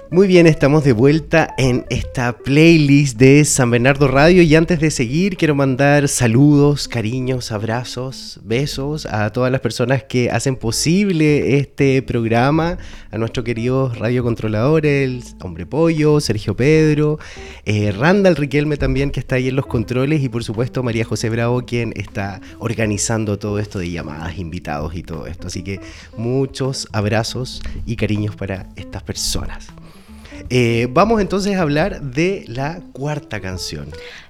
Muy bien, estamos de vuelta en esta playlist de San Bernardo Radio y antes de seguir quiero mandar saludos, cariños, abrazos, besos a todas las personas que hacen posible este programa, a nuestro querido radiocontrolador, el Hombre Pollo, Sergio Pedro, Randall Riquelme también que está ahí en los controles y por supuesto María José Bravo quien está organizando todo esto de llamadas, invitados y todo esto. Así que muchos abrazos y cariños para estas personas. Vamos entonces a hablar de la cuarta canción.